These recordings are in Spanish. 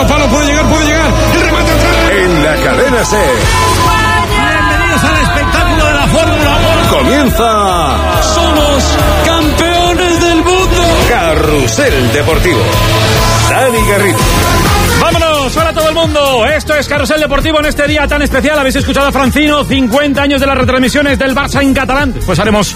palo, puede llegar, el remate atrás. En la cadena SER. Bienvenidos al espectáculo de la Fórmula 1. Comienza. Somos campeones del mundo. Carrusel Deportivo. Dani Garrido. ¡Vámonos! ¡Hola a todo el mundo! Esto es Carrusel Deportivo en este día tan especial. Habéis escuchado a Francino, 50 años de las retransmisiones del Barça en catalán. Pues haremos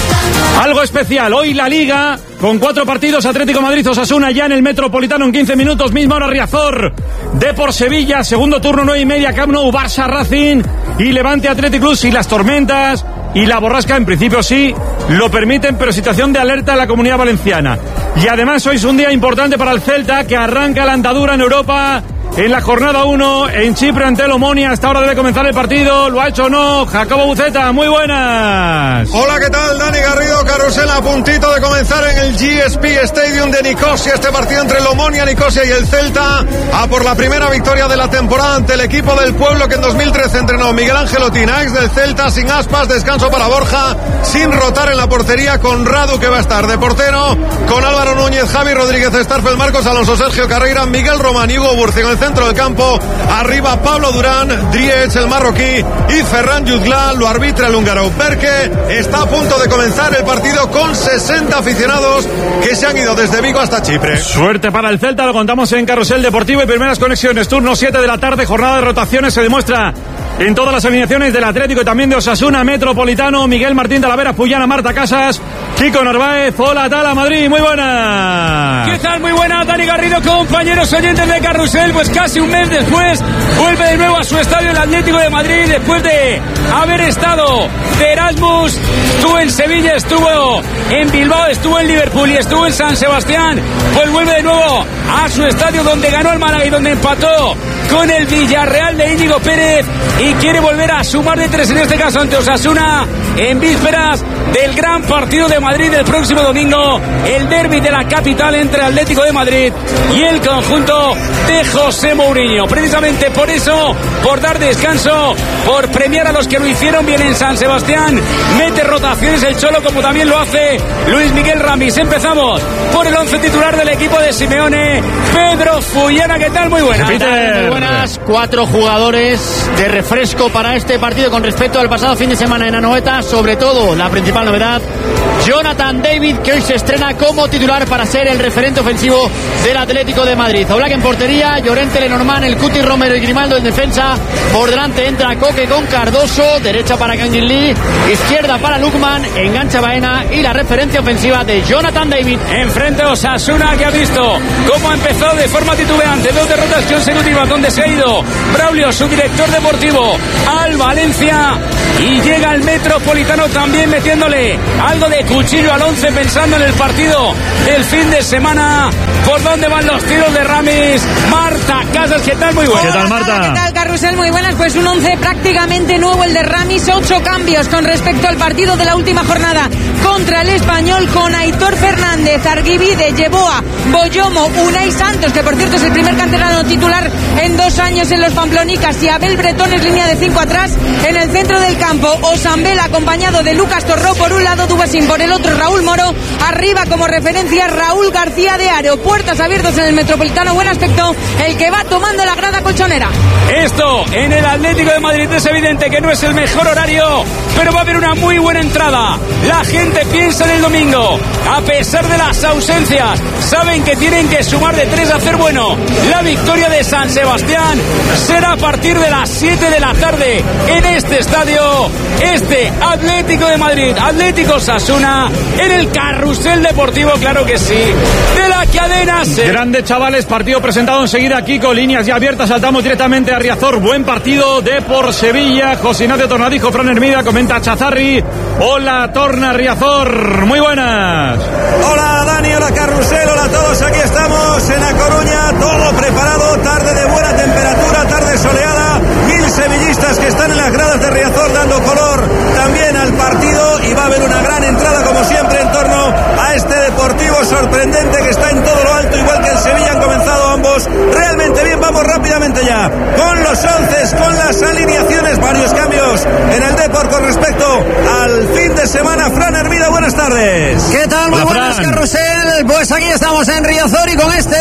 algo especial. Hoy la Liga, con 4 partidos: Atlético Madrid, Osasuna ya en el Metropolitano en 15 minutos. Misma hora Riazor, Depor Sevilla, segundo turno 9:30, Camp Nou, Barça Racing y Levante Athletic Club. Y las tormentas y la borrasca en principio sí lo permiten, pero situación de alerta en la Comunidad Valenciana. Y además hoy es un día importante para el Celta, que arranca la andadura en Europa en la jornada 1 en Chipre ante el Omonia. Hasta ahora debe comenzar el partido. ¿Lo ha hecho o no? Jacobo Buceta, muy buenas. Hola, ¿qué tal? Dani Garrido, Carrusel a puntito de comenzar en el GSP Stadium de Nicosia. Este partido entre el Omonia, Nicosia y el Celta, a por la primera victoria de la temporada ante el equipo del pueblo que en 2013 entrenó Miguel Ángel Otina, ex del Celta, sin Aspas, descanso para Borja, sin rotar en la portería, con Radu, que va a estar de portero, con Álvaro Núñez, Javi Rodríguez, Starfel, Marcos Alonso, Sergio Carreira, Miguel Román y Hugo Burci en el centro del campo. Arriba Pablo Durán, Driech, el marroquí, y Ferran Jutgla, lo arbitra el húngaro. Berke. Está a punto de comenzar el partido con 60 aficionados que se han ido desde Vigo hasta Chipre. Suerte para el Celta, lo contamos en Carrusel Deportivo y primeras conexiones. Turno 7 de la tarde, jornada de rotaciones, se demuestra en todas las alineaciones del Atlético y también de Osasuna, Metropolitano. Miguel Martín Talavera, Puyana, Marta Casas, Kiko Narváez. Hola, Tala, Madrid, muy buenas. ¿Qué tal? Muy buenas, Dani Garrido, compañeros oyentes de Carrusel. Pues casi un mes después vuelve de nuevo a su estadio el Atlético de Madrid, después de haber estado de Erasmus. Estuvo en Sevilla, estuvo en Bilbao, estuvo en Liverpool y estuvo en San Sebastián. Pues vuelve de nuevo a su estadio donde ganó el Málaga y donde empató con el Villarreal de Íñigo Pérez, y quiere volver a sumar de 3 en este caso ante Osasuna en vísperas del gran partido de Madrid del próximo domingo, el derbi de la capital entre Atlético de Madrid y el conjunto de José Mourinho. Precisamente por eso, por dar descanso, por premiar a los que lo hicieron bien en San Sebastián, mete rotaciones el Cholo, como también lo hace Luis Miguel Ramis. Empezamos por el 11 titular del equipo de Simeone, Pedro Fullana. ¿Qué tal? Muy buenas. Muy buenas. 4 jugadores de refresco para este partido con respecto al pasado fin de semana en Anoeta. Sobre todo, la principal novedad, Jonathan David, que hoy se estrena como titular para ser el referente ofensivo del Atlético de Madrid. Oblak en portería, Llorente, Lenormand, el Cuti, Romero y Grimaldo en defensa. Por delante entra Coque con Cardoso, derecha para Kangin Lee, izquierda para Lukman, engancha Baena, y la referencia ofensiva de Jonathan David. Enfrente Osasuna, que ha visto cómo ha empezado de forma titubeante, 2 derrotas consecutivas, donde se ha ido Braulio, su director deportivo, al Valencia, y llega al Metropolitano también metiéndole algo de cuchillo al 11, pensando en el partido del fin de semana. ¿Por dónde van los tiros de Ramis? Marta Casas, ¿qué tal? Muy buenas. ¿Qué tal, Marta? ¿Qué tal, Carrusel? Muy buenas. Pues un 11 prácticamente nuevo el de Ramis, 8 cambios con respecto al partido de la última jornada contra el Español, con Aitor Fernández, Arguibide, Yeboa, Boyomo, Unai Santos, que por cierto es el primer canterano titular en 2 años en los Pamplonicas, y Abel Bretones, línea de 5 atrás. En el centro del campo, Osambel acompañado de Lucas Torró por un lado, Dubasín por el otro, Raúl Moro. Arriba como referencia Raúl García de Aro. Puertas abiertas en el Metropolitano, buen aspecto el que va tomando la grada colchonera. Esto en el Atlético de Madrid es evidente que no es el mejor horario, pero va a haber una muy buena entrada. La gente piensa en el domingo, a pesar de las ausencias, saben que tienen que sumar de 3 a hacer bueno. La victoria de San Sebastián será a partir de las 7 de la tarde en este estadio. Este Atlético de Madrid, Atlético Osasuna, en el Carrusel Deportivo, claro que sí, de la cadena SER. Grande, chavales, partido presentado enseguida aquí con líneas ya abiertas. Saltamos directamente a Riazor. Buen partido de por Sevilla. José Ignacio Tornadijo, Fran Hermida, comenta Chazarri. Hola, Torna, Riazor, muy buenas. Hola, Dani, hola, Carrusel, hola a todos. Aquí estamos en A Coruña, todo preparado, tarde de buena temperatura, tarde soleada. 1000 sevillistas que están en las gradas de Riazor dando color también al partido, y va a haber una gran entrada como siempre en torno a este Deportivo sorprendente que está en todo lo alto, igual que el Sevilla. Han comenzado ambos realmente bien. Vamos rápidamente ya con los 11, con las alineaciones, varios cambios en el Depor con respecto al fin de semana. Fran Hermida, buenas tardes. ¿Qué tal? Muy buenas, Carrusel. Pues aquí estamos en Riazor y con este Depor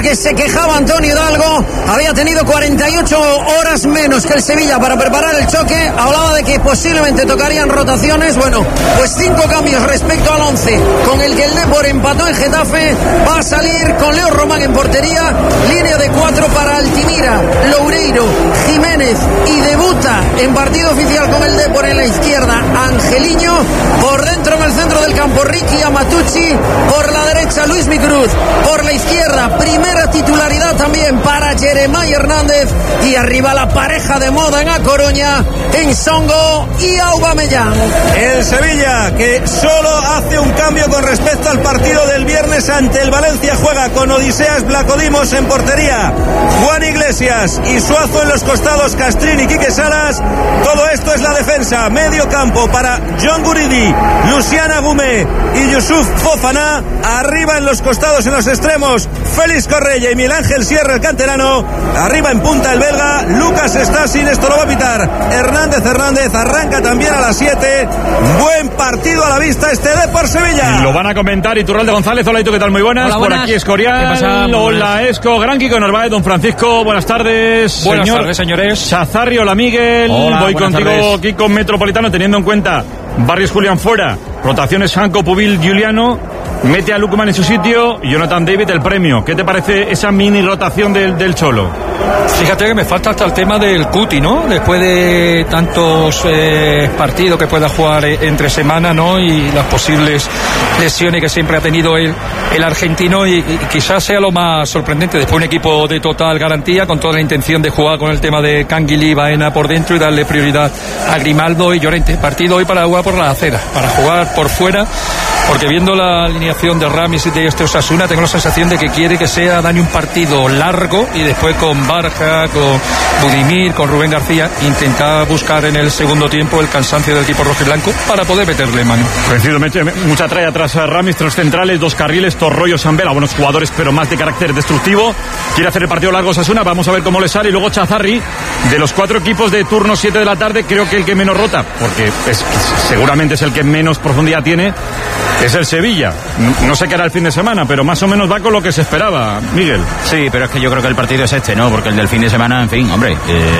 porque se quejaba Antonio Hidalgo, había tenido 48 horas menos que el Sevilla para preparar el choque, hablaba de que posiblemente tocarían rotaciones. Bueno, pues 5 cambios respecto al 11 con el que el Depor empató en Getafe. Va a salir con Leo Román en portería, línea de 4 para Altimira, Loureiro, Jiménez, y debuta en partido oficial con el Depor en la izquierda Angeliño, por dentro en el centro del campo Ricky Amatucci, por la derecha Luis Micruz, por la izquierda primera titularidad también para Jeremai Hernández, y arriba la pareja de moda en A Coruña, en Songo y Aubameyang. El Sevilla, que solo hace un cambio con respecto al partido del viernes ante el Valencia, juega con Odiseas Blacodimos en portería, Juan Iglesias y Suazo en los costados, Castrini y Quique Salas. Todo esto es la defensa. Medio campo para John Guridi, Luciana Gumé y Yusuf Fofana. Arriba en los costados, en los extremos, Félix Correia y Miguel Ángel Sierra, el canterano. Arriba en punta el belga Lucas Stasin. Esto lo va a pitar Hernández. Arranca también a las 7. Buen partido a la vista este Depor Sevilla. Lo van a comentar Iturralde González. Hola, ¿y tú qué tal? Muy buenas. Hola, buenas. Por aquí Escorial. ¿Qué pasa? Hola, Esco. Gran Kiko Narváez, don Francisco. Buenas tardes. Buenas tardes, señores. Chazarri, hola, Miguel. Hola, voy contigo, tardes. Kiko Metropolitano, teniendo en cuenta Barrios Julián fuera, rotaciones Janko, Pubil, Giuliano, mete a Lukman en su sitio y Jonathan David el premio. ¿Qué te parece esa mini rotación del Cholo? Fíjate que me falta hasta el tema del Cuti, ¿no? Después de tantos partidos que pueda jugar entre semana, ¿no? Y las posibles lesiones que siempre ha tenido el argentino, y quizás sea lo más sorprendente. Después un equipo de total garantía, con toda la intención de jugar con el tema de Canguilí y Baena por dentro y darle prioridad a Grimaldo y Llorente. Partido hoy para jugar por la acera, para jugar por fuera, porque viendo la alineación de Ramis y de este Osasuna, tengo la sensación de que quiere que sea Dani un partido largo, y después con Barja, con Budimir, con Rubén García, intentar buscar en el segundo tiempo el cansancio del equipo rojiblanco para poder meterle mano. Coincido, mucha trae atrás a Ramis, 3 centrales, 2 carriles, Torroyo, Sambela, buenos jugadores, pero más de carácter destructivo. Quiere hacer el partido largo Osasuna, vamos a ver cómo le sale. Y luego Chazarri, de los 4 equipos de turno 7 de la tarde, creo que el que menos rota, porque seguramente es el que menos profundidad tiene, es el Sevilla. No sé qué hará el fin de semana, pero más o menos va con lo que se esperaba, Miguel. Sí, pero es que yo creo que el partido es este, ¿no? Porque el del fin de semana, en fin, hombre,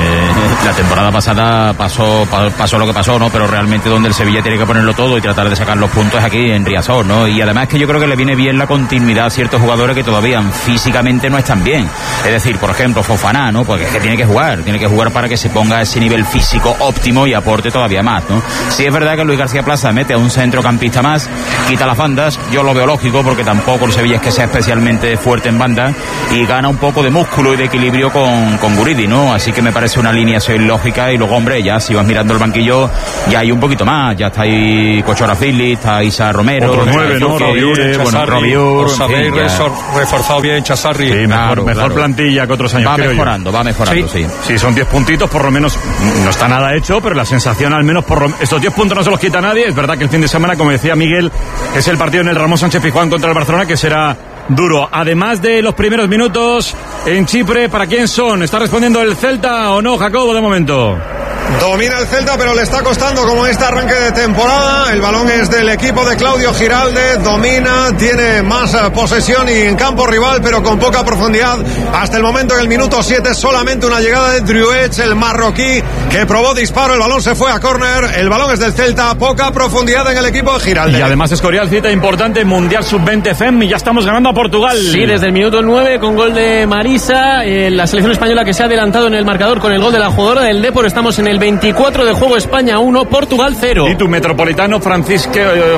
la temporada pasada pasó lo que pasó, ¿no? Pero realmente donde el Sevilla tiene que ponerlo todo y tratar de sacar los puntos es aquí en Riazor, ¿no? Y además que yo creo que le viene bien la continuidad a ciertos jugadores que todavía físicamente no están bien. Es decir, por ejemplo, Fofana, ¿no? Porque es que tiene que jugar para que se ponga ese nivel físico óptimo y aporte todavía más, ¿no? Sí es verdad que Luis García Plaza mete a un centrocampista más, quita las bandas, yo lo veo lógico, porque tampoco el Sevilla es que sea especialmente fuerte en banda, y gana un poco de músculo y de equilibrio con Guridi, ¿no? Así que me parece una alineación lógica. Y luego, hombre, ya si vas mirando el banquillo, ya hay un poquito más, ya está ahí Cochora Fili, está Isa Romero, otros 9, ¿no? Robiure, Robiur, reforzado bien Chazarri. Sí, mejor plantilla que otros años. Va mejorando, sí. Sí, son 10 puntitos, por lo menos no está nada hecho, pero la sensación al menos estos 10 puntos no se los quita nadie. Es verdad que el fin de semana, como decía Miguel, es el partido en el Ramón Sánchez Pizjuán contra el Barcelona, que será duro. Además de los primeros minutos en Chipre, ¿para quién son? ¿Está respondiendo el Celta o no, Jacobo, de momento? Domina el Celta, pero le está costando como este arranque de temporada. El balón es del equipo de Claudio Giralde. Domina, tiene más posesión y en campo rival, pero con poca profundidad. Hasta el momento, en el minuto 7, solamente una llegada de Druets, el marroquí, que probó disparo. El balón se fue a córner. El balón es del Celta. Poca profundidad en el equipo de Giralde. Y además Escorial, cita importante, Mundial Sub-20 FEM, y ya estamos ganando a Portugal. Sí, desde el minuto 9, con gol de Marisa, la selección española que se ha adelantado en el marcador con el gol de la jugadora del Depor. Estamos en el 24 de juego, España 1, Portugal 0. Y tu metropolitano, Francisco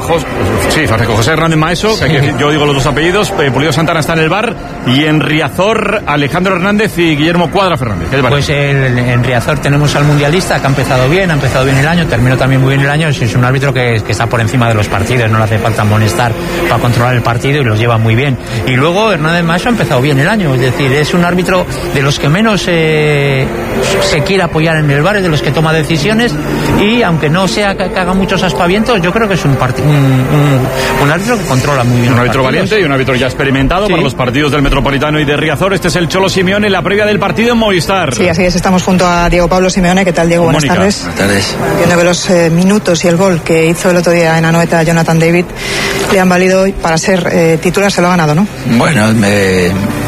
José Hernández Maeso, sí. Que yo digo los dos apellidos, Pulido Santana está en el bar, y en Riazor, Alejandro Hernández y Guillermo Cuadra Fernández. Pues en Riazor tenemos al mundialista, que ha empezado bien el año, terminó también muy bien el año. Es un árbitro que está por encima de los partidos, no le hace falta amonestar para controlar el partido, y los lleva muy bien. Y luego Hernández Maeso ha empezado bien el año, es decir, es un árbitro de los que menos se quiere apoyar en el bar, es de los que toma decisiones, y aunque no sea que haga muchos aspavientos, yo creo que es un árbitro que controla muy bien. Un árbitro valiente y un árbitro ya experimentado, sí, para los partidos del Metropolitano y de Riazor. Este es el Cholo Simeone en la previa del partido en Movistar. Sí, así es, estamos junto a Diego Pablo Simeone. ¿Qué tal, Diego? Buenas tardes. Buenas tardes. Entiendo que los minutos y el gol que hizo el otro día en Anoeta Jonathan David le han valido para ser titular. Se lo ha ganado, ¿no? Bueno,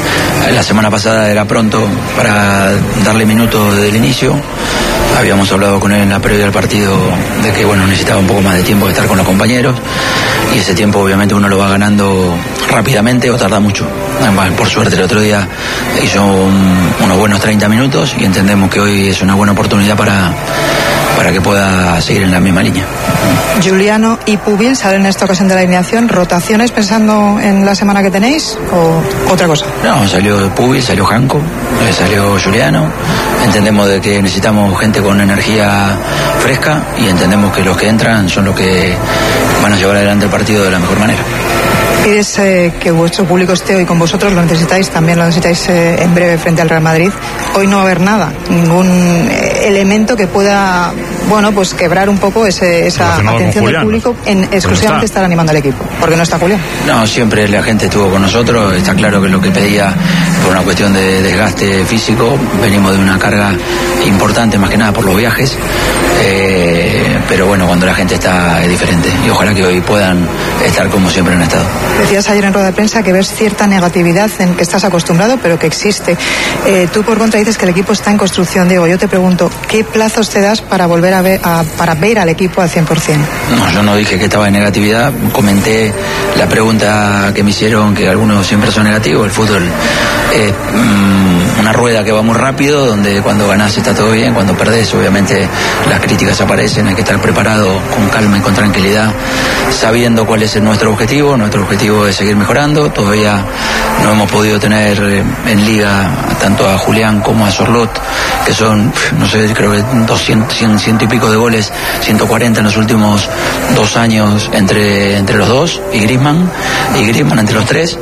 La semana pasada era pronto para darle minutos desde el inicio. Habíamos hablado con él en la previa del partido de que necesitaba un poco más de tiempo de estar con los compañeros, y ese tiempo obviamente uno lo va ganando rápidamente o tarda mucho. Por suerte el otro día hizo unos buenos 30 minutos y entendemos que hoy es una buena oportunidad para que pueda seguir en la misma línea. Juliano y Pubil salen en esta ocasión de la alineación. ¿Rotaciones pensando en la semana que tenéis o otra cosa? No, salió Pubil, salió Janko, salió Juliano. Entendemos de que necesitamos gente con energía fresca y entendemos que los que entran son los que van a llevar adelante el partido de la mejor manera. Pides que vuestro público esté hoy con vosotros, lo necesitáis, también lo necesitáis en breve frente al Real Madrid. Hoy no va a haber nada, ningún elemento que pueda, pues quebrar un poco esa atención del público en exclusivamente estar animando al equipo, porque no está Julián. No, siempre la gente estuvo con nosotros, está claro que lo que pedía por una cuestión de desgaste físico, venimos de una carga importante más que nada por los viajes, pero cuando la gente está es diferente y ojalá que hoy puedan estar como siempre han estado. Decías ayer en rueda de prensa que ves cierta negatividad en que estás acostumbrado, pero que existe. Tú por contra dices que el equipo está en construcción. Diego, yo te pregunto, ¿qué plazos te das para volver para ver al equipo al 100%? No, yo no dije que estaba en negatividad, comenté la pregunta que me hicieron, que algunos siempre son negativos. El fútbol es una rueda que va muy rápido, donde cuando ganás está todo bien, cuando perdés obviamente las críticas aparecen, hay que estar preparado con calma y con tranquilidad, sabiendo cuál es nuestro objetivo. Nuestro objetivo es seguir mejorando. Todavía no hemos podido tener en Liga tanto a Julián como a Sorlot, que son, creo que 100 y pico de goles, 140 en los últimos 2 años entre los dos, y Griezmann entre los tres.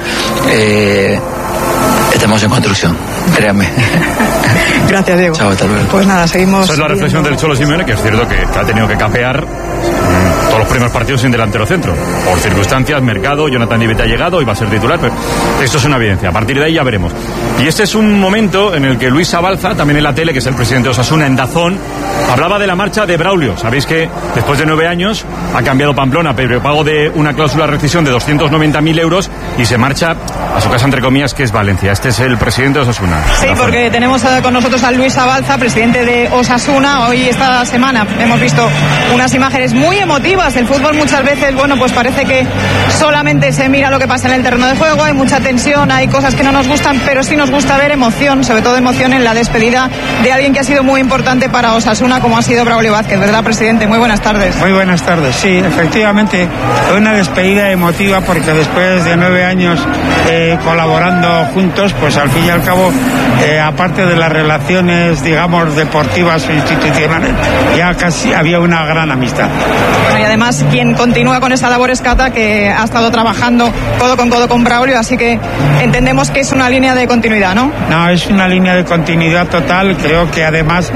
Estamos en construcción, créanme. Gracias, Diego. Chao, hasta luego. Pues nada, seguimos. Esa es la reflexión del Cholo Simeone, que es cierto que ha tenido que capear todos los primeros partidos sin delantero centro. Por circunstancias, mercado, Jonathan David ha llegado y va a ser titular, pero esto es una evidencia. A partir de ahí ya veremos. Y este es un momento en el que Luis Sabalza, también en la tele, que es el presidente de Osasuna, en Dazón, hablaba de la marcha de Braulio. Sabéis que después de 9 años ha cambiado Pamplona, pero pago de una cláusula de rescisión de 290.000 euros y se marcha a su casa, entre comillas, que es Valencia. Este es el presidente de Osasuna. Sí, porque tenemos con nosotros a Luis Sabalza, presidente de Osasuna. Hoy, esta semana, hemos visto unas imágenes muy emotivas. El fútbol muchas veces, pues parece que solamente se mira lo que pasa en el terreno de juego, hay mucha tensión, hay cosas que no nos gustan, pero sí nos gusta ver emoción, sobre todo emoción en la despedida de alguien que ha sido muy importante para Osasuna, como ha sido Braulio Vázquez, ¿verdad, presidente? Muy buenas tardes. Muy buenas tardes, sí, efectivamente, fue una despedida emotiva porque después de 9 años colaborando juntos, pues al fin y al cabo, aparte de las relaciones, digamos, deportivas o institucionales, ya casi había una gran amistad. Bueno, y además quien continúa con esa labor es Cata, que ha estado trabajando codo con Braulio, así que entendemos que es una línea de continuidad, ¿no? No, es una línea de continuidad total. Creo que además,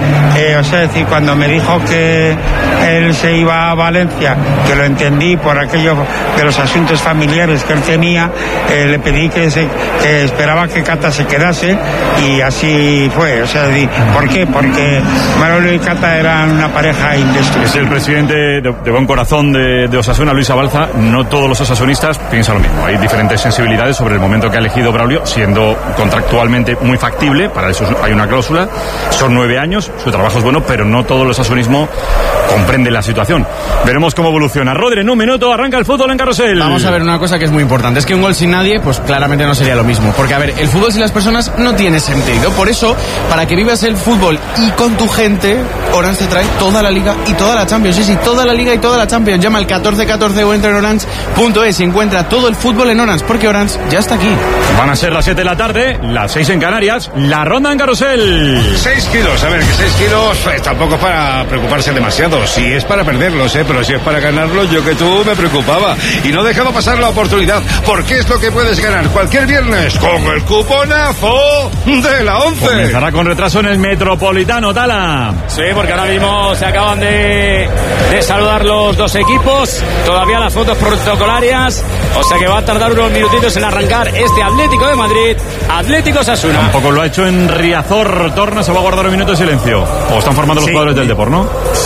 cuando me dijo que él se iba a Valencia, que lo entendí por aquello de los asuntos familiares que él tenía, le pedí que esperaba que Cata se quedase, y así fue. ¿Por qué? Porque Braulio y Cata eran una pareja indestructible. Es el presidente de buen corazón de Osasuna, Luis Sabalza. No todos los osasunistas piensan lo mismo. Hay diferentes sensibilidades sobre el momento que ha elegido Braulio, siendo contractualmente muy factible. Para eso hay una cláusula. Son 9 años, su trabajo es bueno, pero no todo el osasunismo comprende la situación. Veremos cómo evoluciona. Rodri, en un minuto arranca el fútbol en Carrusel. Vamos a ver una cosa que es muy importante. Es que un gol sin nadie, pues claramente no sería lo mismo. Porque, a ver, el fútbol sin las personas no tiene sentido. Por eso, para que vivas el fútbol y con tu gente, Orange te trae toda la Liga y toda la Champions. Sí, toda la Liga y toda la Champions. Llama al 1414 o entra en orange.es y encuentra todo el fútbol en Orange, porque Orange ya está aquí. Van a ser las 7 de la tarde, las 6 en Canarias, la ronda en Carrusel. 6 kilos, a ver, que 6 kilos tampoco es para preocuparse demasiado. Si es para perderlos, pero si es para ganarlos, yo que tú me preocupaba. Y no dejaba pasar la oportunidad, porque es lo que puedes ganar cualquier viernes con el cuponazo de la 11. Comenzará con retraso en el Metropolitano, Tala. Sí, porque ahora mismo se acaban de saludar los dos equipos. Todavía las fotos protocolarias, o sea que va a tardar unos minutitos en arrancar este Atlético de Madrid, Atlético Osasuna. Tampoco lo ha hecho en Riazor. Torna, se va a guardar un minuto de silencio. O están formando los jugadores del Depor, ¿no? Sí,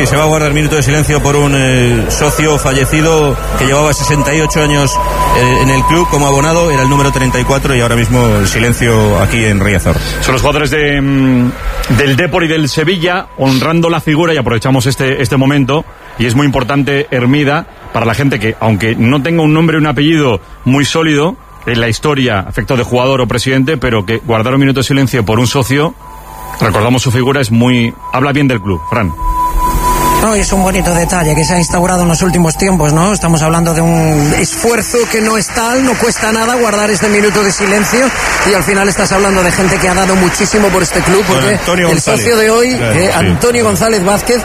Sí, se va a guardar minuto de silencio por un socio fallecido que llevaba 68 años en el club como abonado, era el número 34 y ahora mismo el silencio aquí en Riazor. Son los jugadores del Depor y del Sevilla honrando la figura, y aprovechamos este momento, y es muy importante, Hermida, para la gente que, aunque no tenga un nombre y un apellido muy sólido en la historia, afecto de jugador o presidente, pero que guardar un minuto de silencio por un socio, recordamos su figura, habla bien del club. Fran. No, es un bonito detalle que se ha instaurado en los últimos tiempos, ¿no? Estamos hablando de un esfuerzo que no es tal, no cuesta nada guardar este minuto de silencio, y al final estás hablando de gente que ha dado muchísimo por este club, porque el socio de hoy, Antonio González Vázquez,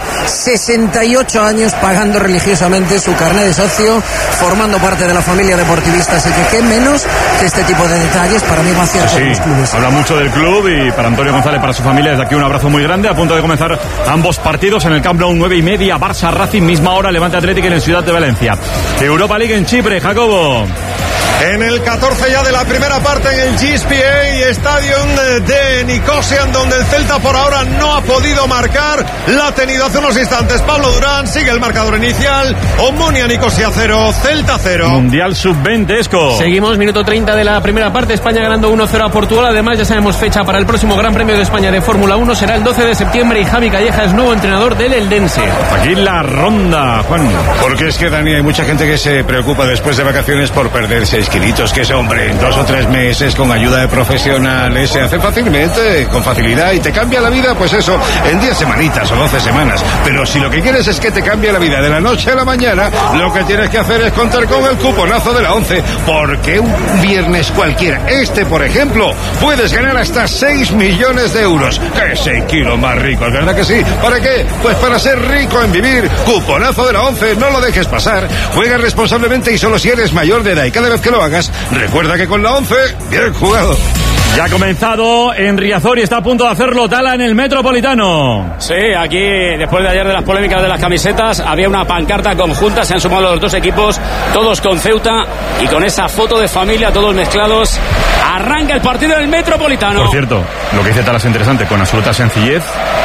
68 años pagando religiosamente su carné de socio, formando parte de la familia deportivista, así que qué menos que este tipo de detalles para mí va a hacer por los clubes. Habla mucho del club, y para Antonio González, para su familia, desde aquí un abrazo muy grande. A punto de comenzar ambos partidos en el Camp Nou, 9:30, Barça Racing, misma hora, Levante Atlético en el Ciudad de Valencia. Europa League en Chipre, Jacobo. En el 14 ya de la primera parte en el GSPA Stadium de Nicosia, donde el Celta por ahora no ha podido marcar. La ha tenido hace unos instantes Pablo Durán, sigue el marcador inicial. Omonia Nicosia 0, Celta 0. Mundial Sub-20, Esco. Seguimos, minuto 30 de la primera parte, España ganando 1-0 a Portugal. Además ya sabemos fecha para el próximo Gran Premio de España de Fórmula 1, será el 12 de septiembre y Javi Calleja es nuevo entrenador del Eldense. Aquí la ronda, Juan. Porque es que, Dani, hay mucha gente que se preocupa después de vacaciones por perder 6 kilitos, que ese hombre en 2 o 3 meses con ayuda de profesionales se hace fácilmente, con facilidad, y te cambia la vida, pues eso, en 10 semanitas o 12 semanas. Pero si lo que quieres es que te cambie la vida de la noche a la mañana, lo que tienes que hacer es contar con el cuponazo de la 11, porque un viernes cualquiera, por ejemplo, puedes ganar hasta 6 millones de euros. ¡Qué 6 kilos más ricos! ¿Verdad que sí? ¿Para qué? Pues para ser rico en vivir. Cuponazo de la 11, no lo dejes pasar. Juega responsablemente y solo si eres mayor de edad, y cada vez que lo hagas, recuerda que con la 11, bien jugado. Ya ha comenzado en Riazor y está a punto de hacerlo Tala en el Metropolitano. Sí, aquí después de ayer de las polémicas de las camisetas había una pancarta conjunta, se han sumado los dos equipos, todos con Ceuta y con esa foto de familia, todos mezclados. Arranca el partido en el Metropolitano. Por cierto, lo que dice Tala es interesante, con absoluta sencillez,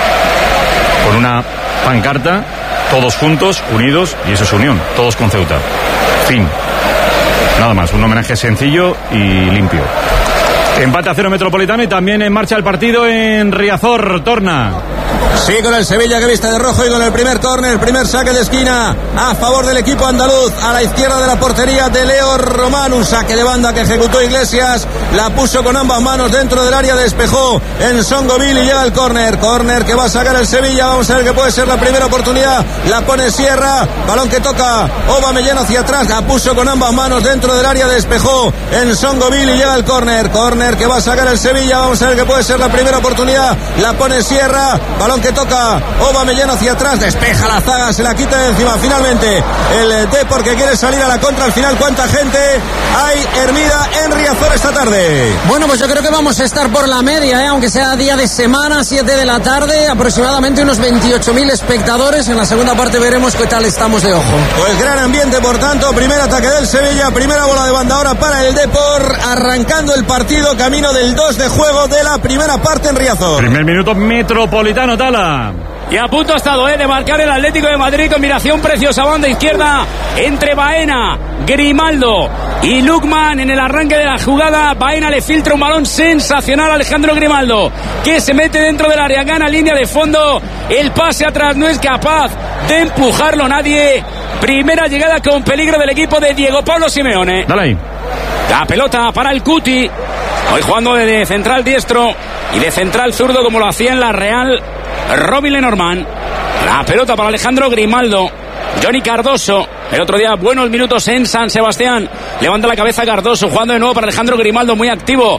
con una pancarta, todos juntos, unidos, y eso es unión, todos con Ceuta. Fin. Nada más, un homenaje sencillo y limpio. Empate a 0 Metropolitano, y también en marcha el partido en Riazor. Torna. Sí, con el Sevilla que viste de rojo y con el primer córner, primer saque de esquina a favor del equipo andaluz, a la izquierda de la portería de Leo Román, un saque de banda que ejecutó Iglesias, la puso con ambas manos dentro del área, despejó en Songoville y llega el córner que va a sacar el Sevilla. Vamos a ver que puede ser la primera oportunidad, la pone Sierra, balón que toca Aubameyang hacia atrás, la puso con ambas manos dentro del área, despejó en Songoville y llega el córner que va a sacar el Sevilla. Vamos a ver que puede ser la primera oportunidad, la pone Sierra, balón que toca Aubameyang hacia atrás, despeja la zaga, se la quita de encima. Finalmente el Depor que quiere salir a la contra. Al final, ¿cuánta gente hay, Hermida, en Riazor esta tarde? Bueno, pues yo creo que vamos a estar por la media, aunque sea día de semana, 7 de la tarde, aproximadamente unos 28.000 espectadores. En la segunda parte veremos qué tal estamos de ojo. Pues gran ambiente, por tanto, primer ataque del Sevilla, primera bola de banda ahora para el Depor, arrancando el partido, camino del 2 de juego de la primera parte en Riazor. Primer minuto Metropolitano, Tala. Y a punto ha estado de marcar el Atlético de Madrid. Combinación preciosa, banda izquierda entre Baena, Grimaldo y Lukman. En el arranque de la jugada, Baena le filtra un balón sensacional a Alejandro Grimaldo, que se mete dentro del área, gana línea de fondo. El pase atrás no es capaz de empujarlo nadie. Primera llegada con peligro del equipo de Diego Pablo Simeone. Dale ahí. La pelota para el Cuti, hoy jugando de central diestro y de central zurdo, como lo hacía en la Real Robin Lenormand. La pelota para Alejandro Grimaldo. Johnny Cardoso, el otro día buenos minutos en San Sebastián, levanta la cabeza Cardoso, jugando de nuevo para Alejandro Grimaldo, muy activo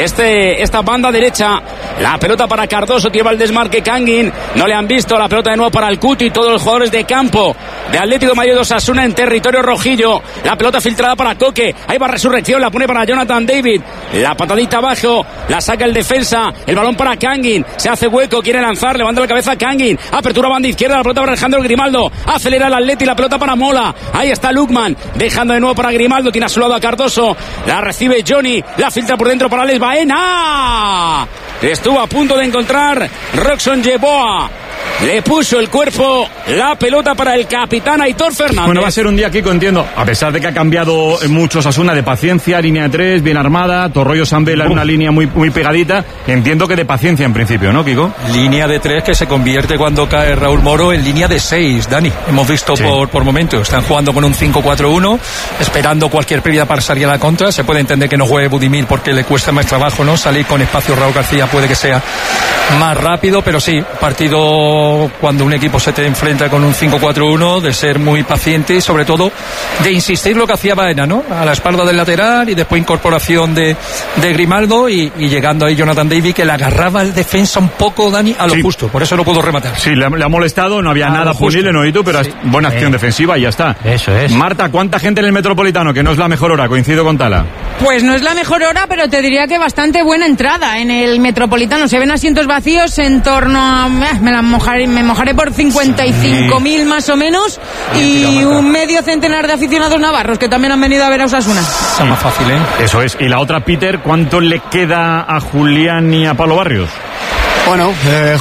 esta banda derecha. La pelota para Cardoso, lleva el desmarque Kangin, no le han visto. La pelota de nuevo para el Cuti, todos los jugadores de campo de Atlético de Madrid, Osasuna en territorio rojillo. La pelota filtrada para Coque, ahí va Resurrección, la pone para Jonathan David, la patadita abajo, la saca el defensa, el balón para Kangin, se hace hueco, quiere lanzar, levanta la cabeza Kangin, apertura banda izquierda, la pelota para Alejandro Grimaldo, acelera el Atleti, la pelota para Mola, ahí está Lukman, dejando de nuevo para Grimaldo, tiene a su lado a Cardoso, la recibe Johnny, la filtra por dentro para Alex Baena, estuvo a punto de encontrar Roxon Yeboah, le puso el cuerpo, la pelota para el capitán Aitor Fernández. Bueno, va a ser un día, Kiko, entiendo, a pesar de que ha cambiado mucho Osasuna de paciencia, línea de 3, bien armada, Torroyo Sambela en una línea muy pegadita, entiendo que de paciencia en principio, ¿no, Kiko? Línea de 3 que se convierte cuando cae Raúl Moro en línea de 6, Dani. Hemos visto sí. por momentos, están jugando con un 5-4-1, esperando cualquier pérdida para salir a la contra. Se puede entender que no juegue Budimir porque le cuesta más trabajo, ¿no? Salir con espacio Raúl García puede que sea más rápido, pero sí, partido cuando un equipo se te enfrenta con un 5-4-1, de ser muy paciente y sobre todo de insistir lo que hacía Baena, ¿no? A la espalda del lateral y después incorporación de Grimaldo y llegando ahí Jonathan David, que le agarraba el defensa un poco, Dani, a lo justo, por eso lo pudo rematar. Sí, le ha molestado, no había nada punible, no, y tú, pero sí. Buena acción defensiva y ya está. Eso es. Marta, ¿cuánta gente en el Metropolitano? Que no es la mejor hora, coincido con Tala. Pues no es la mejor hora, pero te diría que bastante buena entrada en el Metropolitano. Se ven asientos vacíos en torno a... me mojaré por 55.000 más o menos, y un medio centenar de aficionados navarros que también han venido a ver a Osasuna. Está más fácil, ¿eh? Eso es. Y la otra, Peter, ¿cuánto le queda a Julián y a Pablo Barrios? Bueno,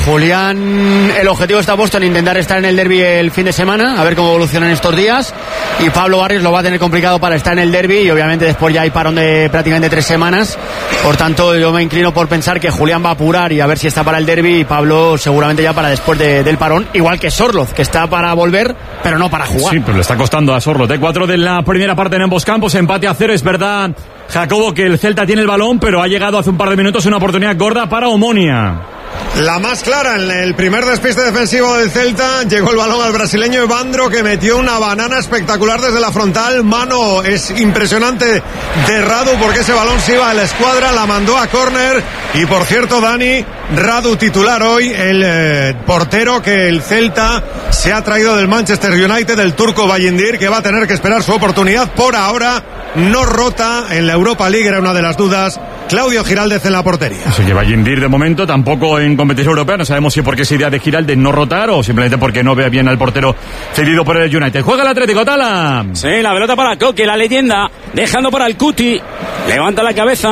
Julián, el objetivo está puesto en intentar estar en el derbi el fin de semana, a ver cómo evolucionan estos días, y Pablo Barrios lo va a tener complicado para estar en el derbi, y obviamente después ya hay parón de prácticamente 3 semanas, por tanto yo me inclino por pensar que Julián va a apurar y a ver si está para el derbi, y Pablo seguramente ya para después del parón, igual que Sorloz, que está para volver, pero no para jugar. Sí, pero le está costando a Sorloz. 4 de la primera parte en ambos campos, empate a 0, es verdad, Jacobo, que el Celta tiene el balón, pero ha llegado hace un par de minutos una oportunidad gorda para Omonia. La más clara en el primer despiste defensivo del Celta, llegó el balón al brasileño Evandro, que metió una banana espectacular desde la frontal. Mano es impresionante de Radu, porque ese balón se iba a la escuadra, la mandó a córner. Y por cierto, Dani, Radu titular hoy, el portero que el Celta se ha traído del Manchester United, el turco Bayindir, que va a tener que esperar su oportunidad. Por ahora no rota en la Europa League, era una de las dudas. Claudio Giraldez en la portería. Eso lleva Bayindir de momento, tampoco en competición europea. No sabemos si porque es idea de Giraldez no rotar o simplemente porque no ve bien al portero cedido por el United. Juega el Atlético, Tala. Sí, la pelota para Coque, la leyenda, dejando para el Cuti. Levanta la cabeza.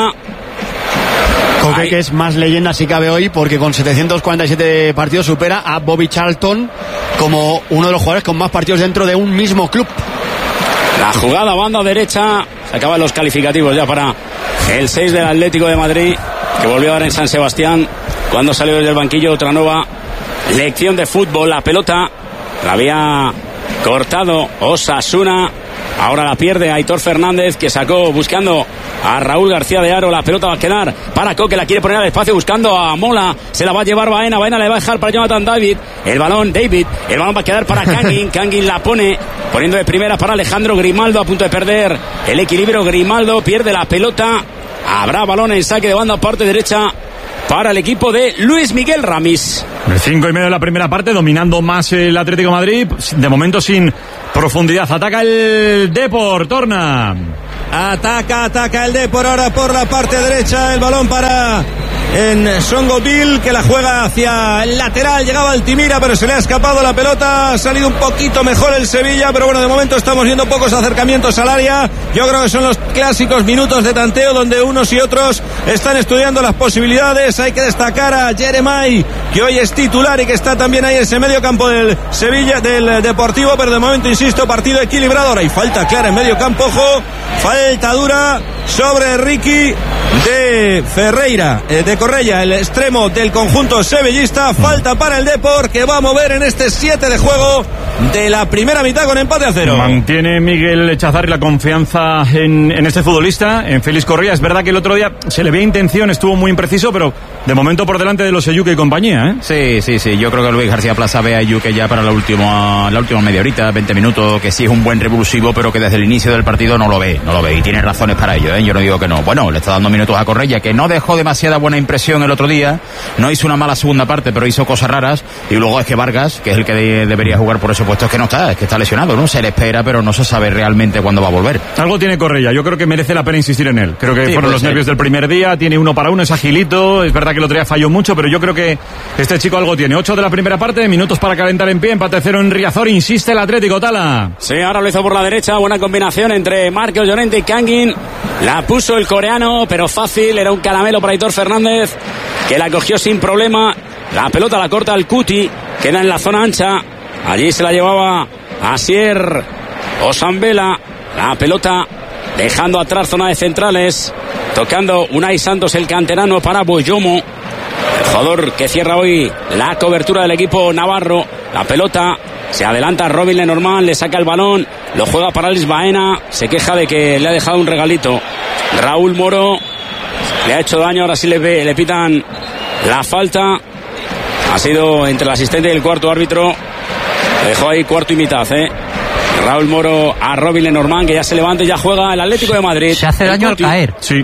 Coque, que es más leyenda si cabe hoy, porque con 747 partidos supera a Bobby Charlton como uno de los jugadores con más partidos dentro de un mismo club. La jugada, banda derecha. Se acaban los calificativos ya para el 6 del Atlético de Madrid, que volvió a dar en San Sebastián cuando salió desde el banquillo. Otra nueva lección de fútbol. La pelota la había cortado Osasuna, ahora la pierde Aitor Fernández, que sacó buscando a Raúl García de Haro. La pelota va a quedar para Coque, la quiere poner al espacio buscando a Mola, se la va a llevar Baena le va a dejar para Jonathan David, el balón va a quedar para Kangin. Kangin la pone poniendo de primera para Alejandro Grimaldo, a punto de perder el equilibrio. Grimaldo pierde la pelota, habrá balón en saque de banda parte derecha para el equipo de Luis Miguel Ramis. 5:30 de la primera parte, dominando más el Atlético de Madrid, de momento sin profundidad. Ataca el Depor, Torna. Ataca el Depor ahora por la parte derecha, el balón para Songoville, que la juega hacia el lateral. Llegaba Altimira, pero se le ha escapado la pelota. Ha salido un poquito mejor el Sevilla, pero bueno, de momento estamos viendo pocos acercamientos al área. Yo creo que son los clásicos minutos de tanteo donde unos y otros están estudiando las posibilidades. Hay que destacar a Jeremai, que hoy es titular y que está también ahí en ese medio campo del Sevilla, del Deportivo, pero de momento, insisto, partido equilibrado. Ahora hay falta clara en medio campo, ojo, falta dura sobre Ricky de Ferreira, de Correia, el extremo del conjunto sevillista. Falta para el Depor, que va a mover en este 7 de juego de la primera mitad con empate a 0. Mantiene Miguel Echazarri la confianza en este futbolista, en Félix Correa. Es verdad que el otro día se le veía intención, estuvo muy impreciso, pero de momento por delante de los Eyuque y compañía, ¿eh? Sí. Yo creo que Luis García Plaza ve a Eyuque ya para la última media horita, 20 minutos, que sí es un buen revulsivo, pero que desde el inicio del partido no lo ve. Y tiene razones para ello, ¿eh? Yo no digo que no. Bueno, le está dando minutos a Correia, que no dejó demasiada buena impresión el otro día. No hizo una mala segunda parte, pero hizo cosas raras. Y luego es que Vargas, que es el que debería jugar por ese puesto, es que está lesionado, ¿no? Se le espera, pero no se sabe realmente cuándo va a volver. Algo tiene Correia. Yo creo que merece la pena insistir en él. Creo que fueron los nervios del primer día. Tiene 1 para 1, es agilito. Es verdad que el otro día falló mucho, pero yo creo que este chico algo tiene. 8 de la primera parte, minutos para calentar en pie. Empate 0 en Riazor. Insiste el Atlético, Tala. Sí, ahora lo hizo por la derecha. Buena combinación entre Marcos Llorente y Kangin. La puso el coreano, pero fácil. Era un caramelo para Aitor Fernández, que la cogió sin problema. La pelota la corta al Cuti. queda en la zona ancha. Allí se la llevaba Asier Osambela. La pelota dejando atrás zona de centrales. Tocando Unai Santos, el canterano, para Boyomo, el jugador que cierra hoy la cobertura del equipo navarro. La pelota se adelanta Robin Lenormand, le saca el balón, lo juega para Alex Baena. Se queja de que le ha dejado un regalito Raúl Moro. Le ha hecho daño, ahora sí le pitan la falta. Ha sido entre el asistente y el cuarto árbitro. Le dejó ahí cuarto y mitad, Raúl Moro a Robin Lenormand, que ya se levanta y ya juega el Atlético de Madrid. Se hace daño al caer. Sí.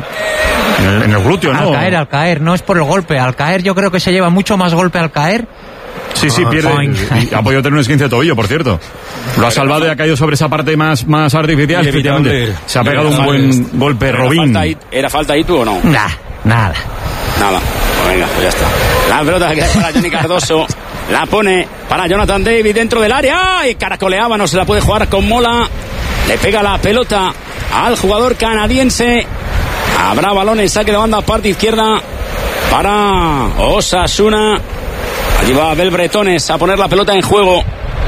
En el glúteo, ¿no? Al caer, no es por el golpe. Al caer yo creo que se lleva mucho más golpe al caer. Sí, pierde. Y ha podido tener un esguince de tobillo, por cierto. Lo ha salvado y ha caído sobre esa parte más artificial. Efectivamente. Se ha pegado un buen golpe, Robin. ¿Era falta ahí tú o no? Nada. Nada. Pues venga, pues ya está. La pelota que para Johnny Cardoso. La pone para Jonathan David dentro del área. Y caracoleaba, no se la puede jugar con Mola. Le pega la pelota al jugador canadiense. Habrá balón en saque de banda, parte izquierda para Osasuna. Allí va Abel Bretones a poner la pelota en juego.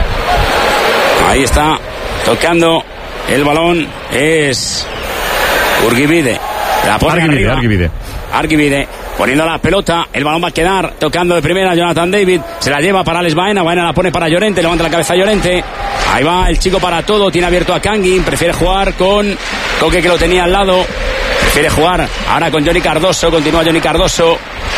Ahí está tocando el balón. Es Urgibide. La pone Argibide. Poniendo la pelota, el balón va a quedar tocando de primera Jonathan David, se la lleva para Alex Baena, Baena la pone para Llorente, levanta la cabeza Llorente, ahí va el chico para todo, tiene abierto a Kangin, prefiere jugar con Coque, que lo tenía al lado, prefiere jugar ahora con Johnny Cardoso, continúa Johnny Cardoso,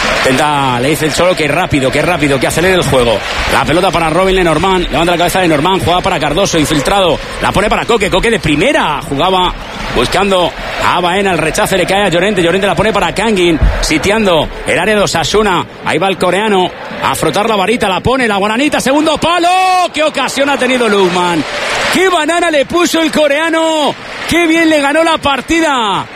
le dice el Cholo que rápido, que acelere el juego. La pelota para Robin Lenormand, levanta la cabeza de Lenormand, juega para Cardoso, infiltrado, la pone para Coque de primera, jugaba buscando a Baena, el rechace le cae a Llorente la pone para Kangin, sitiando el área de Osasuna, ahí va el coreano a frotar la varita, la pone la guaranita, segundo palo, qué ocasión ha tenido Lukman, qué banana le puso el coreano, qué bien le ganó la partida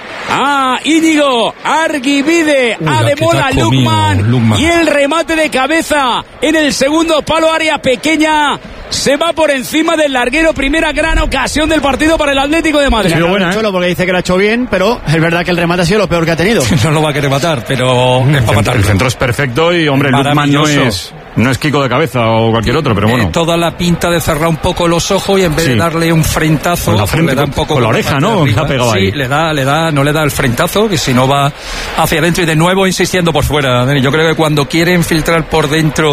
Íñigo Argibide, Ademola Lukman, y el remate de cabeza en el segundo palo, área pequeña, se va por encima del larguero. Primera gran ocasión del partido para el Atlético de Madrid. Ha sido buena, Cholo, porque dice que lo ha hecho bien, pero es verdad que el remate ha sido lo peor que ha tenido. No lo va a querer matar, pero es para matarlo. El centro es perfecto y, hombre, Lukman no es Kiko de cabeza o cualquier otro, pero bueno. Toda la pinta de cerrar un poco los ojos y en vez de darle un frentazo, con la frente, le da un poco con la oreja, ¿no? Se ha pegado ahí. Sí, no le da el frentazo, que si no va hacia adentro y de nuevo insistiendo por fuera. Yo creo que cuando quiere infiltrar por dentro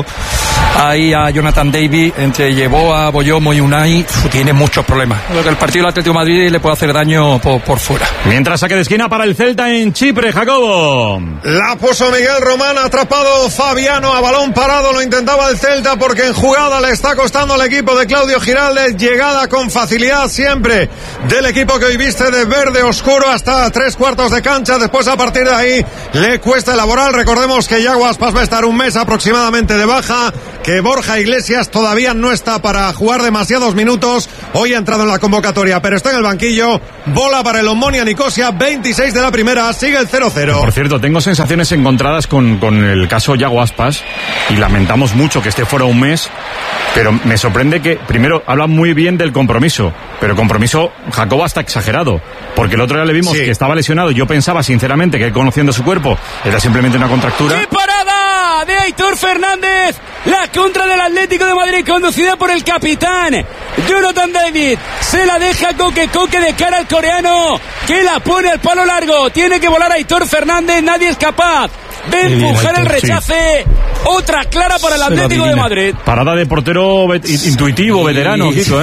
ahí a Jonathan David, entre Yeboah, Boyomo y Unai, tiene muchos problemas. Creo que el partido del Atlético de Madrid le puede hacer daño por fuera. Mientras saque de esquina para el Celta en Chipre, Jacobo. La puso Miguel Román, atrapado Fabiano a balón parado, lo intentaba el Celta porque en jugada le está costando al equipo de Claudio Giraldez, llegada con facilidad siempre del equipo que hoy viste de verde oscuro hasta 3/4 de cancha, después a partir de ahí le cuesta elaborar. Recordemos que Yago Aspas va a estar un mes aproximadamente de baja, que Borja Iglesias todavía no está para jugar demasiados minutos, hoy ha entrado en la convocatoria pero está en el banquillo. Bola para el Omonia Nicosia, 26 de la primera, sigue el 0-0. Por cierto, tengo sensaciones encontradas con el caso Yago Aspas y lamentamos mucho que esté fuera un mes, pero me sorprende que primero hablan muy bien del compromiso, pero compromiso Jacobo hasta exagerado, porque el otro día le vimos que estaba lesionado. Yo pensaba sinceramente que él, conociendo su cuerpo, era simplemente una contractura. ¡Qué parada de Aitor Fernández! La contra del Atlético de Madrid, conducida por el capitán Jonathan David, se la deja Coque de cara al coreano, que la pone al palo largo. Tiene que volar Aitor Fernández, nadie es capaz de empujar el rechace. Otra clara para el Atlético de Madrid. Parada de portero intuitivo, veterano, Kiko,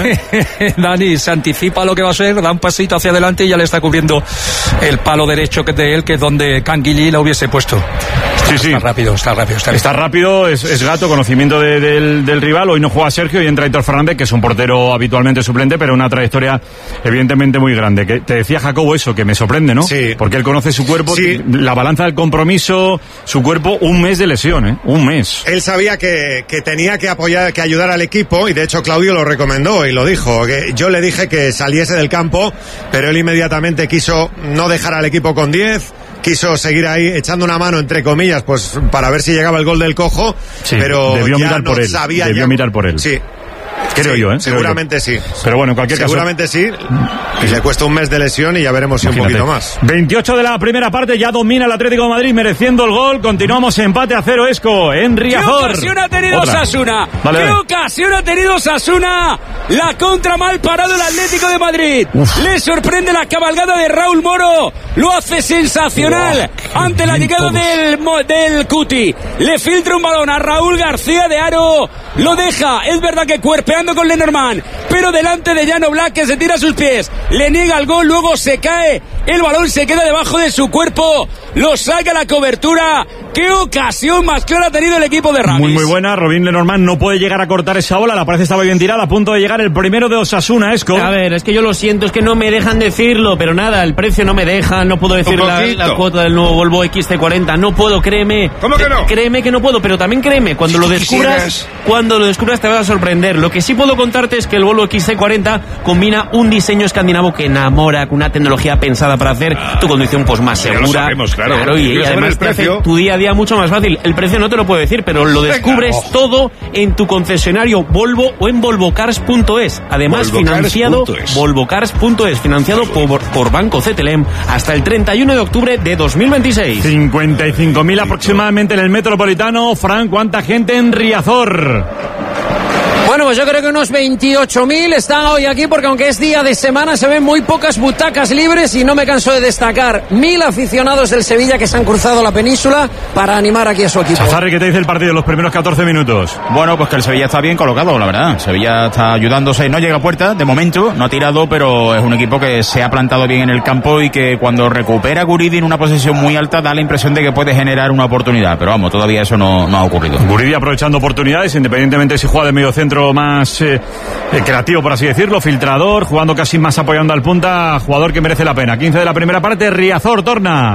Dani se anticipa lo que va a ser, da un pasito hacia adelante y ya le está cubriendo el palo derecho que de él, que es donde Canguilí la hubiese puesto. Está rápido. Está rápido, es gato, conocimiento del rival. Hoy no juega Sergio y entra Aitor Fernández, que es un portero habitualmente suplente, pero una trayectoria evidentemente muy grande. Que te decía Jacobo eso, que me sorprende, ¿no? Sí. Porque él conoce su cuerpo, la balanza del compromiso, su cuerpo, un mes de lesión, un mes. Él sabía que tenía que apoyar, que ayudar al equipo, y de hecho Claudio lo recomendó y lo dijo, que yo le dije que saliese del campo, pero él inmediatamente quiso no dejar al equipo con 10, quiso seguir ahí echando una mano, entre comillas, pues para ver si llegaba el gol del cojo, pero debió ya mirar no por él. sabía. Debió mirar por él. Sí. Creo yo, ¿eh? Seguramente sí. Pero bueno, en cualquier caso. Seguramente sí. Y le cuesta un mes de lesión y ya veremos si un poquito más. 28 de la primera parte, ya domina el Atlético de Madrid mereciendo el gol. Continuamos empate a 0, Esco, en Riazor. ¿Qué ocasión ha tenido Osasuna? ¿Qué ocasión ha tenido Osasuna? La contra mal parado el Atlético de Madrid. Le sorprende la cabalgada de Raúl Moro. Lo hace sensacional ante la llegada del Cuti. Le filtra un balón a Raúl García de Aro. Lo deja, es verdad que cuerpeando con Lenormand, pero delante de Jan Oblak, que se tira a sus pies. Le niega el gol, luego se cae. El balón se queda debajo de su cuerpo. Lo saca la cobertura. ¡Qué ocasión más clara ha tenido el equipo de Ramis! Muy buena. Robin Lenormand no puede llegar a cortar esa bola. La parece estaba bien tirada. A punto de llegar el primero de Osasuna, Esco. A ver, es que yo lo siento, es que no me dejan decirlo, pero nada, el precio no me deja. No puedo decir la cuota del nuevo Volvo XC40. No puedo, créeme. ¿Cómo que no? Créeme que no puedo, pero también créeme, cuando lo descubras te vas a sorprender. Lo que sí puedo contarte es que el Volvo XC40 combina un diseño escandinavo que enamora, con una tecnología pensada para hacer tu conducción pues más segura. Ya lo sabemos, claro. Y además te hace tu día a día mucho más fácil. El precio no te lo puedo decir, pero lo descubres todo en tu concesionario Volvo o en volvocars.es. Además, financiado volvocars.es, financiado por Banco CTLM hasta el 31 de octubre de 2026. 55.000 aproximadamente en el Metropolitano. Fran, ¿cuánta gente en Riazor? Bueno, pues yo creo que unos 28.000 están hoy aquí, porque aunque es día de semana se ven muy pocas butacas libres, y no me canso de destacar 1.000 aficionados del Sevilla que se han cruzado la península para animar aquí a su equipo. Chazarri, ¿qué te dice el partido en los primeros 14 minutos? Bueno, pues que el Sevilla está bien colocado, la verdad. Sevilla está ayudándose, no llega a puerta de momento, no ha tirado, pero es un equipo que se ha plantado bien en el campo y que cuando recupera Guridi en una posesión muy alta da la impresión de que puede generar una oportunidad, pero vamos, todavía eso no ha ocurrido. Guridi aprovechando oportunidades, independientemente si juega de medio centro más creativo, por así decirlo, filtrador, jugando casi más apoyando al punta, jugador que merece la pena. 15 de la primera parte, Riazor torna.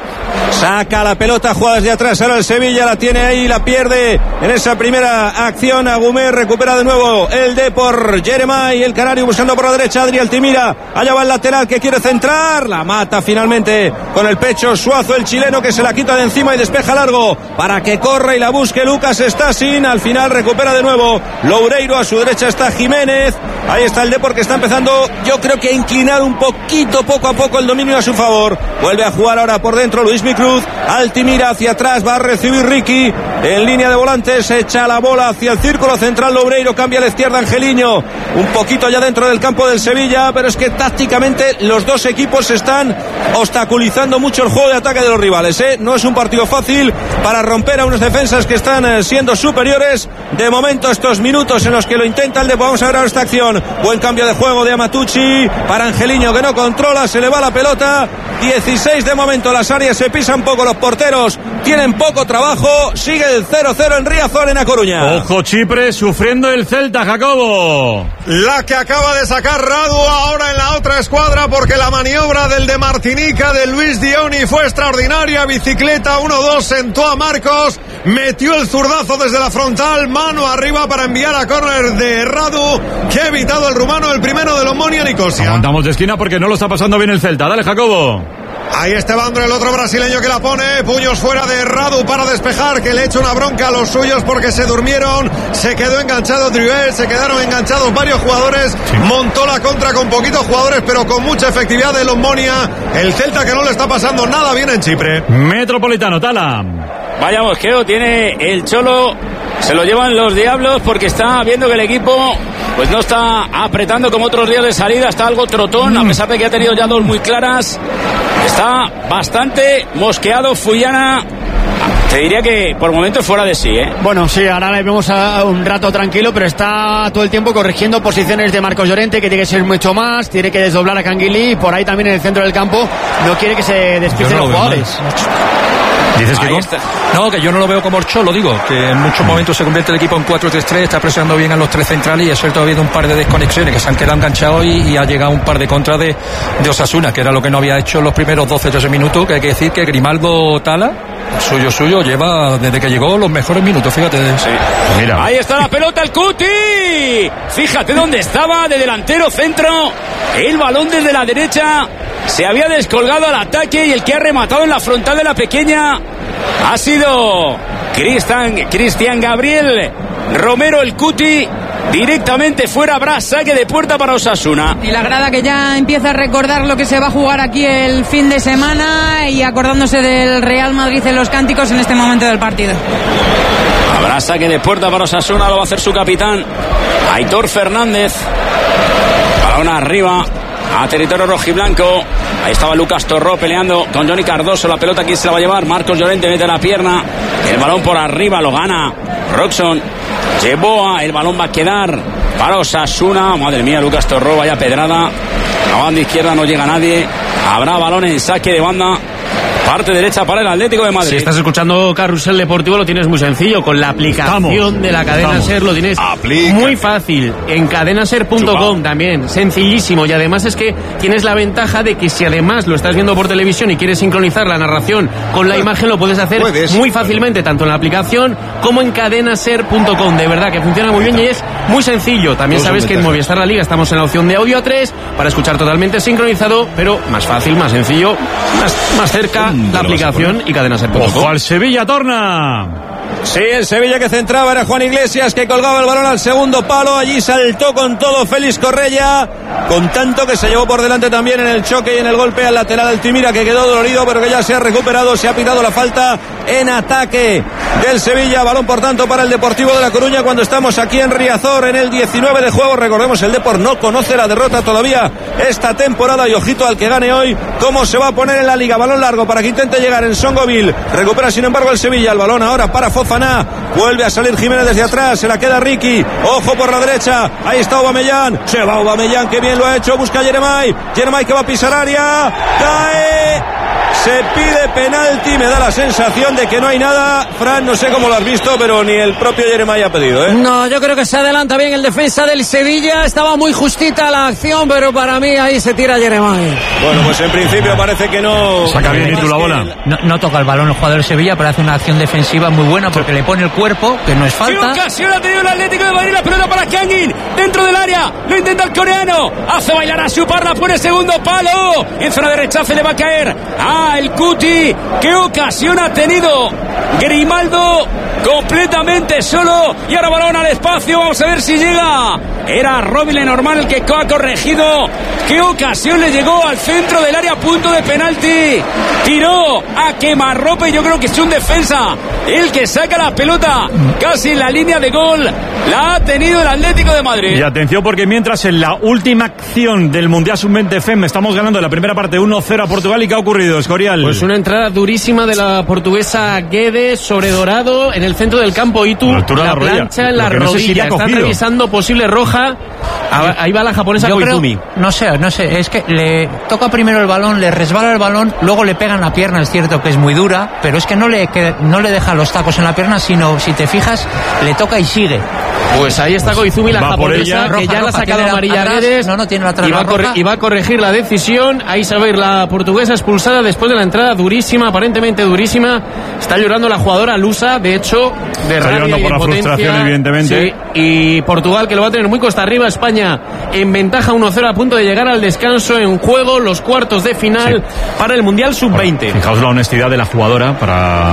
Saca la pelota, juega desde atrás, ahora el Sevilla la tiene ahí, la pierde en esa primera acción. Agumé recupera de nuevo el Depor, Jeremai, el Canario buscando por la derecha, Adri Altimira, allá va el lateral que quiere centrar, la mata finalmente con el pecho Suazo, el chileno, que se la quita de encima y despeja largo para que corra y la busque Lucas Stasin. Al final recupera de nuevo Loureiro, a su derecha está Jiménez, ahí está el Depor que está empezando, yo creo que a inclinar un poquito, poco a poco, el dominio a su favor. Vuelve a jugar ahora por dentro Luis Micruz, Altimira hacia atrás, va a recibir Ricky en línea de volantes, echa la bola hacia el círculo central, Loureiro cambia a la izquierda, Angeliño un poquito ya dentro del campo del Sevilla, pero es que tácticamente los dos equipos están obstaculizando mucho el juego de ataque de los rivales, no es un partido fácil para romper a unas defensas que están siendo superiores. De momento estos minutos en los que lo intenta el Depor, vamos a ver ahora esta acción, buen cambio de juego de Amatucci para Angeliño, que no controla, se le va la pelota. 16 de momento, las áreas se pisan poco, los porteros tienen poco trabajo, sigue el 0-0 en Riazor, en A Coruña. Ojo Chipre, sufriendo el Celta, Jacobo. La que acaba de sacar Radu ahora en la otra escuadra, porque la maniobra del de Martinica, de Luis Dioni, fue extraordinaria. Bicicleta 1-2, sentó a Marcos, metió el zurdazo desde la frontal, mano arriba para enviar a córner de Radu, que ha evitado el rumano, el primero del Omonia Nicosia. Aguantamos de esquina porque no lo está pasando bien el Celta. Dale, Jacobo. Ahí está Evandro, el otro brasileño que la pone, puños fuera de Radu para despejar, que le echa una bronca a los suyos porque se durmieron, se quedó enganchado Drivel, se quedaron enganchados varios jugadores, montó la contra con poquitos jugadores pero con mucha efectividad del Omonia, el Celta que no le está pasando nada bien en Chipre. Metropolitano, Tala. Vaya mosqueo tiene el Cholo, se lo llevan los diablos porque está viendo que el equipo pues no está apretando como otros días de salida, está algo trotón, a pesar de que ha tenido ya dos muy claras, está bastante mosqueado Fullana. Te diría que por momentos fuera de sí, Bueno, sí, ahora le vemos a un rato tranquilo, pero está todo el tiempo corrigiendo posiciones de Marcos Llorente, que tiene que ser mucho más, tiene que desdoblar a Canguilí, y por ahí también en el centro del campo no quiere que se despisten los jugadores. ¿Dices que no, que yo no lo veo como el Cholo, digo, que en muchos momentos se convierte el equipo en 4-3-3, está presionando bien a los tres centrales, y es cierto, ha habido un par de desconexiones que se han quedado enganchados y ha llegado un par de contras de Osasuna, que era lo que no había hecho en los primeros 12-13 minutos, que hay que decir que Grimaldo Tala, suyo, lleva desde que llegó los mejores minutos, fíjate. Sí. Mira. Ahí está la pelota, el Cuti. Fíjate dónde estaba, de delantero centro. El balón desde la derecha se había descolgado al ataque, y el que ha rematado en la frontal de la pequeña ha sido Cristian Gabriel Romero, el Cuti. directamente fuera. Habrá saque de puerta para Osasuna. Y la grada que ya empieza a recordar lo que se va a jugar aquí el fin de semana y acordándose del Real Madrid en los cánticos en este momento del partido. Habrá saque de puerta para Osasuna, lo va a hacer su capitán Aitor Fernández. Balón arriba a territorio rojiblanco. Ahí estaba Lucas Torró peleando con Johnny Cardoso. La pelota aquí se la va a llevar Marcos Llorente, mete la pierna. El balón por arriba lo gana Roxon. Yeboa, el balón va a quedar para Osasuna. Madre mía, Lucas Torró, vaya pedrada. A banda izquierda no llega nadie. Habrá balón en saque de banda. Parte derecha para el Atlético de Madrid. Si estás escuchando Carrusel Deportivo, lo tienes muy sencillo. Con la aplicación de la cadena SER lo tienes muy fácil. En cadenaser.com también, sencillísimo. Y además es que tienes la ventaja de que si además lo estás viendo por televisión y quieres sincronizar la narración con la imagen, lo puedes hacer muy fácilmente, tanto en la aplicación como en cadenaser.com. De verdad que funciona muy bien y es muy sencillo. También sabes que en Movistar La Liga estamos en la opción de audio a 3 para escuchar totalmente sincronizado, pero más fácil, más sencillo, más cerca. La aplicación y cadenaser.com. Ojo al Sevilla, Torna. Sí, el Sevilla que centraba era Juan Iglesias, que colgaba el balón al segundo palo. Allí saltó con todo Félix Correia, con tanto que se llevó por delante también en el choque y en el golpe al lateral Altimira, que quedó dolorido, pero que ya se ha recuperado. Se ha pitado la falta en ataque del Sevilla. Balón, por tanto, para el Deportivo de La Coruña cuando estamos aquí en Riazor en el 19 de juego. Recordemos, el Depor no conoce la derrota todavía esta temporada y ojito al que gane hoy, cómo se va a poner en la Liga. Balón largo para que intente llegar en Songoville. Recupera, sin embargo, el Sevilla. El balón ahora para Fofana. Vuelve a salir Jiménez desde atrás. Se la queda Ricky. Ojo por la derecha. Ahí está Aubameyang. Se va Aubameyang, que bien lo ha hecho. Busca a Jeremai. Jeremai que va a pisar área. Cae. Se pide penalti. Me da la sensación de que no hay nada. Fran, no sé cómo lo has visto, pero ni el propio Jeremai ha pedido, ¿eh? No, yo creo que se adelanta bien el defensa del Sevilla. Estaba muy justita la acción, pero para mí ahí se tira Jeremai. Bueno, pues en principio parece que no. Saca bien y tú la bola. No toca el balón el jugador del Sevilla, pero hace una acción defensiva muy buena porque le pone el cuerpo, que no es falta. ¡Qué ocasión ha tenido el Atlético de Madrid! La pelota para Kangin, dentro del área, lo intenta el coreano, hace bailar a su parla, pone segundo palo, en zona de rechace le va a caer el Cuti. ¡Qué ocasión ha tenido Grimaldo! Completamente solo, y ahora balón al espacio, vamos a ver si llega. Era Robin Lenormand el que ha corregido. ¡Qué ocasión le llegó al centro del área, punto de penalti! Tiró a quemarropa y yo creo que es un defensa el que saca la pelota casi en la línea de gol. La ha tenido el Atlético de Madrid. Y atención, porque mientras en la última acción del Mundial Sub-20 FEM estamos ganando en la primera parte 1-0 a Portugal. ¿Y qué ha ocurrido, Escorial? Pues una entrada durísima de la portuguesa Guedes sobre Dorado en el centro del campo. Itu, la plancha en la rodilla. Están revisando posible roja. Ahí va la japonesa Koizumi. No sé, es que le toca primero el balón, le resbala el balón, luego le pegan la pierna. Es cierto que es muy dura, pero es que no le deja los tacos en la pierna, sino, si te fijas, le toca y sigue. Pues ahí está Koizumi, la japonesa, que ya la ha sacado amarilla Guedes. No tiene la y va a corregir la decisión. Ahí se va a ir la portuguesa expulsada después de la entrada durísima, aparentemente durísima. Está llorando la jugadora lusa, de hecho, de rabia y de por la frustración, evidentemente. Sí, y Portugal, que lo va a tener muy costa arriba. España en ventaja 1-0, a punto de llegar al descanso. En juego los cuartos de final para el Mundial Sub-20. Fijaos la honestidad de la jugadora para